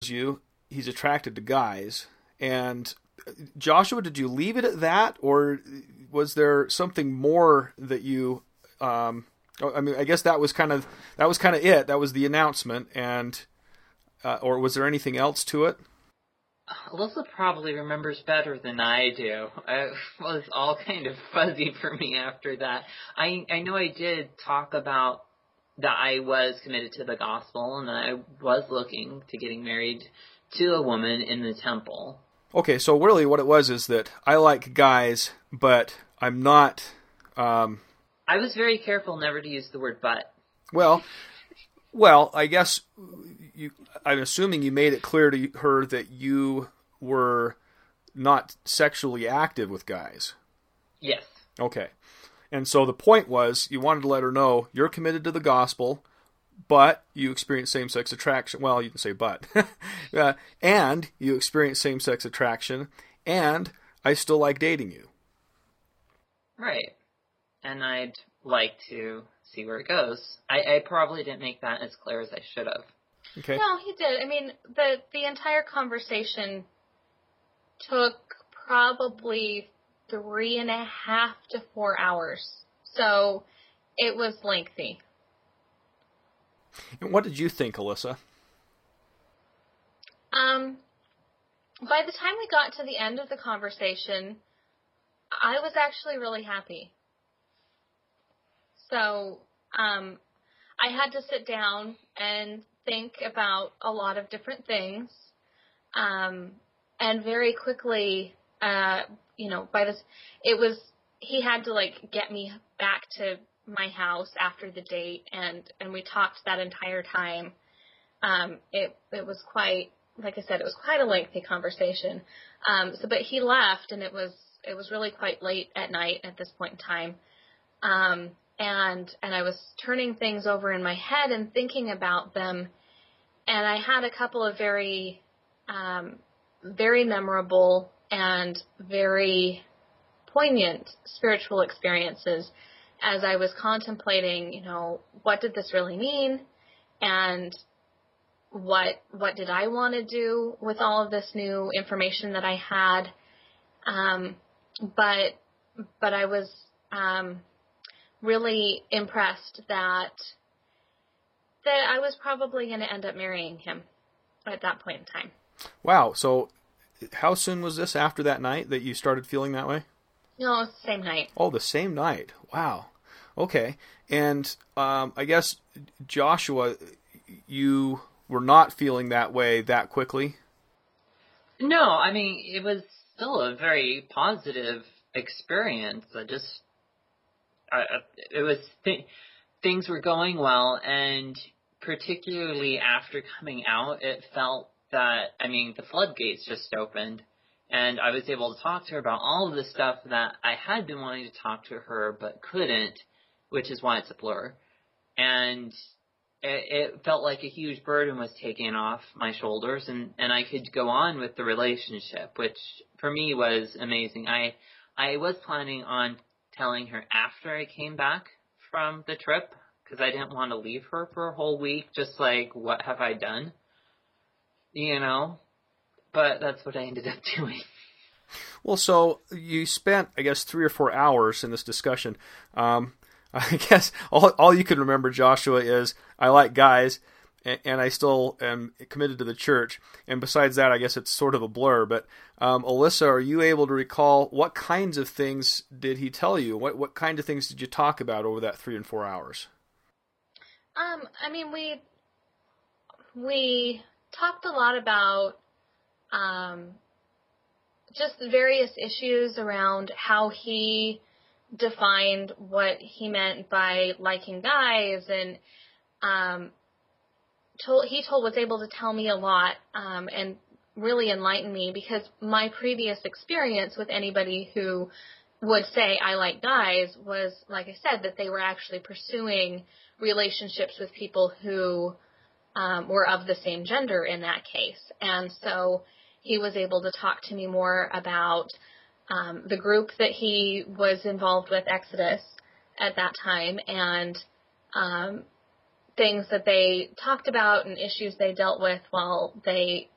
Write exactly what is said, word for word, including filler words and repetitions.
you he's attracted to guys. And Joshua, did you leave it at that, or was there something more that you? Um, I mean, I guess that was kind of that was kind of it. That was the announcement, and uh, or was there anything else to it? Alyssa probably remembers better than I do. It was all kind of fuzzy for me after that. I I know I did talk about that I was committed to the gospel and I was looking to getting married to a woman in the temple. Okay, so really what it was is that I like guys, but I'm not... Um, I was very careful never to use the word but. Well, well, I guess you, I'm assuming you made it clear to her that you were not sexually active with guys. Yes. Okay. And so the point was you wanted to let her know you're committed to the gospel, but you experience same-sex attraction. Well, you can say but. uh, and you experience same-sex attraction, and I still like dating you. Right. And I'd like to see where it goes. I, I probably didn't make that as clear as I should have. Okay. No, he did. I mean, the the entire conversation took probably three and a half to four hours. So it was lengthy. And what did you think, Alyssa? Um, by the time we got to the end of the conversation, I was actually really happy. So, um, I had to sit down and think about a lot of different things. Um, and very quickly, uh, you know, by this, it was, he had to like get me back to my house after the date, and, and we talked that entire time. Um, it, it was quite, like I said, it was quite a lengthy conversation. Um, so, but he left, and it was, it was really quite late at night at this point in time. Um, and, and I was turning things over in my head and thinking about them. And I had a couple of very, um, very memorable and very poignant spiritual experiences as I was contemplating, you know, what did this really mean? And what, what did I want to do with all of this new information that I had? Um, but, but I was, um, really impressed that, that I was probably going to end up marrying him at that point in time. Wow. So how soon was this after that night that you started feeling that way? No, it was the same night. Oh, the same night. Wow. Okay. And um, I guess, Joshua, you were not feeling that way that quickly? No, I mean, it was still a very positive experience. I just, I, it was, th- things were going well, and particularly after coming out, it felt that, I mean, the floodgates just opened. And I was able to talk to her about all of the stuff that I had been wanting to talk to her but couldn't, which is why it's a blur. And it, it felt like a huge burden was taken off my shoulders, and, and I could go on with the relationship, which for me was amazing. I I was planning on telling her after I came back from the trip, because I didn't want to leave her for a whole week, just like, what have I done? You know? But that's what I ended up doing. Well, so you spent, I guess, three or four hours in this discussion. Um, I guess all all you can remember, Joshua, is I like guys, and, and I still am committed to the church. And besides that, I guess it's sort of a blur. But um, Alyssa, are you able to recall what kinds of things did he tell you? What what kind of things did you talk about over that three and four hours? Um, I mean, we we talked a lot about Um, just the various issues around how he defined what he meant by liking guys, and um, told, he told was able to tell me a lot um, and really enlighten me, because my previous experience with anybody who would say I like guys was, like I said, that they were actually pursuing relationships with people who um, were of the same gender in that case. And so he was able to talk to me more about um, the group that he was involved with, Exodus, at that time, and um, things that they talked about and issues they dealt with while they